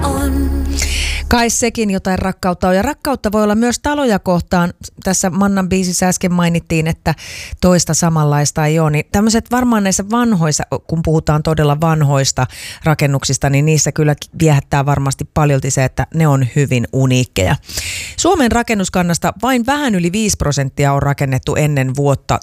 Kai sekin jotain rakkautta on. Ja rakkautta voi olla myös taloja kohtaan. Tässä Mannan biisissä äsken mainittiin, että toista samanlaista ei ole. Niin tämmöiset varmaan näissä vanhoissa, kun puhutaan todella vanhoista rakennuksista, niin niissä kyllä viehättää varmasti paljolti se, että ne on hyvin uniikkeja. Suomen rakennuskannasta vain vähän yli 5% on rakennettu ennen vuotta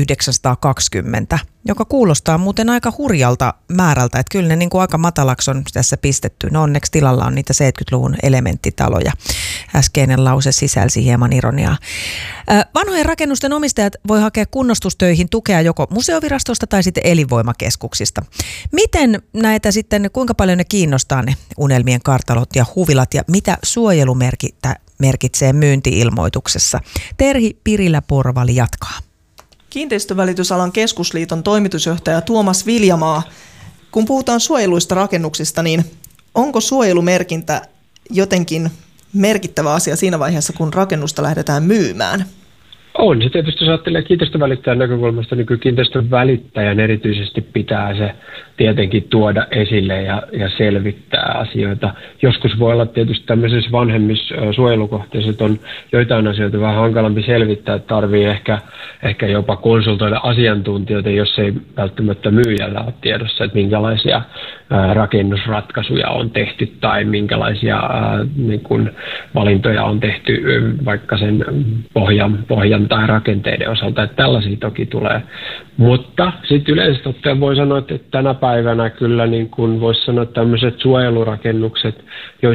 1920, joka kuulostaa muuten aika hurjalta määrältä, että kyllä ne niin kuin aika matalaksi on tässä pistetty. No onneksi tilalla on niitä 70-luvun elementtitaloja. Äskeinen lause sisälsi hieman ironiaa. Vanhojen rakennusten omistajat voi hakea kunnostustöihin tukea joko museovirastosta tai sitten elinvoimakeskuksista. Miten näitä sitten, kuinka paljon ne kiinnostaa ne unelmien kartalot ja huvilat ja mitä suojelumerkitsee myynti-ilmoituksessa? Terhi Pirilä-Porvali jatkaa. Kiinteistövälitysalan keskusliiton toimitusjohtaja Tuomas Viljamaa. Kun puhutaan suojeluista rakennuksista, niin onko suojelumerkintä jotenkin merkittävä asia siinä vaiheessa, kun rakennusta lähdetään myymään? On se tietysti, jos ajattelee kiinteistövälittäjän näkökulmasta, niin kyllä kiinteistövälittäjän erityisesti pitää se tietenkin tuoda esille ja selvittää asioita. Joskus voi olla tietysti tämmöisissä vanhemmissa suojelukohteissa, että on joitain asioita vähän hankalampi selvittää, että tarvii ehkä jopa konsultoida asiantuntijoita, jos ei välttämättä myyjällä ole tiedossa, että minkälaisia rakennusratkaisuja on tehty tai minkälaisia niin kuin valintoja on tehty vaikka sen pohjan tai rakenteiden osalta, että tällaisia toki tulee. Mutta sitten yleisesti ottaen voi sanoa, että tänä päivänä kyllä niin kuin voisi sanoa tämmöiset suojelurakennukset,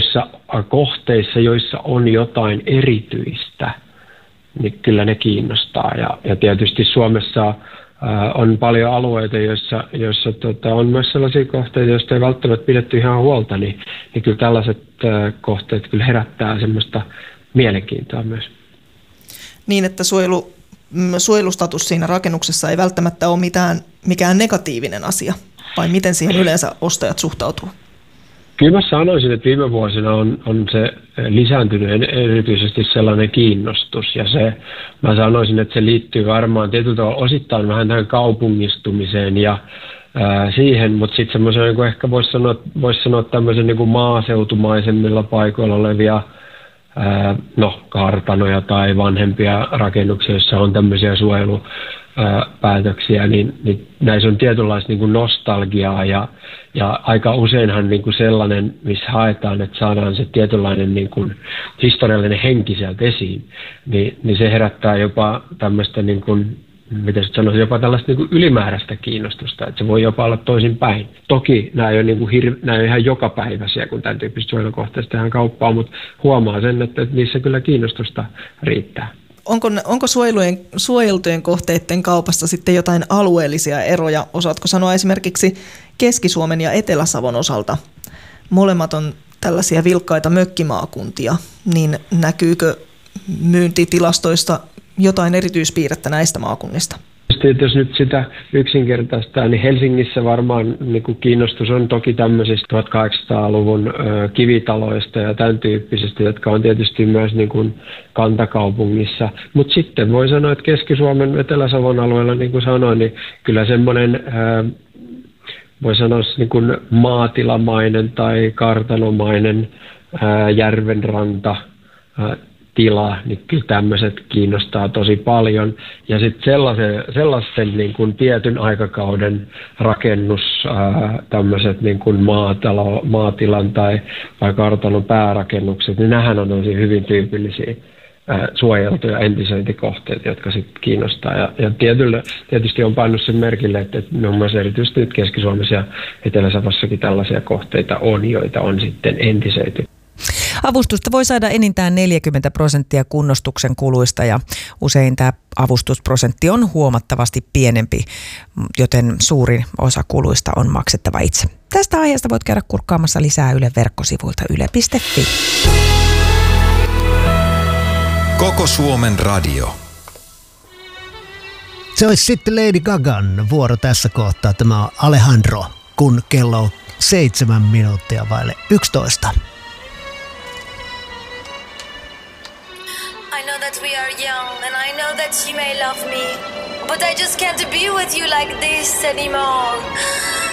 kohteissa, joissa on jotain erityistä, niin kyllä ne kiinnostaa. Ja tietysti Suomessa on paljon alueita, joissa on myös sellaisia kohteita, joista ei välttämättä pidetty ihan huolta, niin kyllä tällaiset kohteet kyllä herättää semmoista mielenkiintoa myös. Niin, että suojelustatus siinä rakennuksessa ei välttämättä ole mikään negatiivinen asia, vai miten siihen yleensä ostajat suhtautuu? Kyllä mä sanoisin, että viime vuosina on se lisääntynyt erityisesti sellainen kiinnostus, ja mä sanoisin, että se liittyy varmaan tietyllä tavalla osittain vähän tähän kaupungistumiseen ja siihen, mutta sitten semmoisen, niin kuin ehkä voisi sanoa tämmöisen niin kuin maaseutumaisemmilla paikoilla olevia kartanoja tai vanhempia rakennuksia, joissa on tämmöisiä suojelupäätöksiä, niin näissä on tietynlaista niin kuin nostalgiaa ja aika useinhan niin kuin sellainen, missä haetaan, että saadaan se tietynlainen niin kuin historiallinen henki sieltä esiin, niin se herättää jopa tämmöistä niin kuin, miten sanoisin, jopa tällaista niin kuin ylimääräistä kiinnostusta, että se voi jopa olla toisinpäin. Toki nämä ei ole, nämä ei ihan jokapäiväisiä, kun tämän tyyppistä suojelukohteista tehdään kauppaa, mutta huomaa sen, että niissä kyllä kiinnostusta riittää. Onko suojeltujen kohteiden kaupassa sitten jotain alueellisia eroja? Osaatko sanoa esimerkiksi Keski-Suomen ja Etelä-Savon osalta? Molemmat on tällaisia vilkkaita mökkimaakuntia, niin näkyykö myyntitilastoista jotain erityispiirrettä näistä maakunnista? Jos nyt sitä yksinkertaistaa, niin Helsingissä varmaan niin kuin kiinnostus on toki tämmöisistä 1800-luvun kivitaloista ja tämän tyyppisistä, jotka on tietysti myös niin kuin kantakaupungissa. Mutta sitten voi sanoa, että Keski-Suomen, Etelä-Savon alueella, niin kuin sanoin, niin kyllä semmoinen voi sanoa niin kuin maatilamainen tai kartanomainen järvenranta tila, niin kyllä tämmöiset kiinnostaa tosi paljon. Ja sitten sellaisen niin kuin tietyn aikakauden rakennus, tämmöiset niin kuin maatilan tai kartanon päärakennukset, niin nämähän on hyvin tyypillisiä suojeltuja entisöintikohteita, jotka sitten kiinnostaa. Ja tietysti on pannut sen merkille, että muun muassa erityisesti nyt Keski-Suomessa ja Etelä-Savossakin tällaisia kohteita on, joita on sitten entisöity. Avustusta voi saada enintään 40% kunnostuksen kuluista ja usein tämä avustusprosentti on huomattavasti pienempi, joten suurin osa kuluista on maksettava itse. Tästä aiheesta voit käydä kurkkaamassa lisää Ylen verkkosivuilta yle.fi. Koko Suomen radio. Se olisi sitten Lady Gagan vuoro tässä kohtaa. Tämä on Alejandro, kun kello on 7 minuuttia vaille 11. I know that we are young and I know that you may love me, but I just can't be with you like this anymore.